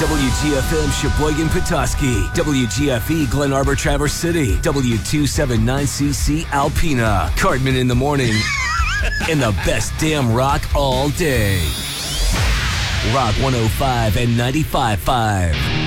WGFM Sheboygan Petoskey, WGFE Glen Arbor Traverse City, W279CC Alpena, Cartman in the morning, and the best damn rock all day. Rock 105 and 95.5.